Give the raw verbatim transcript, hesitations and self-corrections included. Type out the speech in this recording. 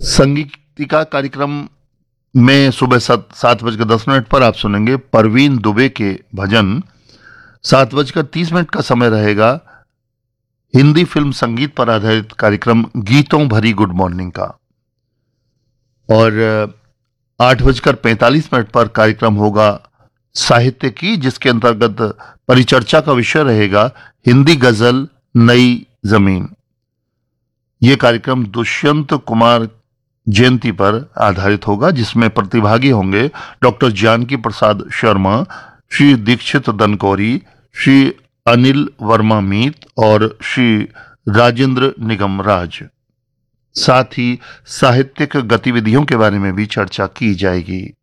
संगीतिका कार्यक्रम में सुबह सात सात बजकर दस मिनट पर आप सुनेंगे परवीन दुबे के भजन। सात बजकर तीस मिनट का समय रहेगा हिंदी फिल्म संगीत पर आधारित कार्यक्रम गीतों भरी गुड मॉर्निंग का। और आठ बजकर पैंतालीस मिनट पर कार्यक्रम होगा साहित्य की, जिसके अंतर्गत परिचर्चा का विषय रहेगा हिंदी गजल नई जमीन। यह कार्यक्रम दुष्यंत कुमार जयंती पर आधारित होगा, जिसमें प्रतिभागी होंगे डॉक्टर जानकी प्रसाद शर्मा, श्री दीक्षित दनकौरी, श्री अनिल वर्मा मीत और श्री राजेंद्र निगम राज। साथ ही साहित्यिक गतिविधियों के बारे में भी चर्चा की जाएगी।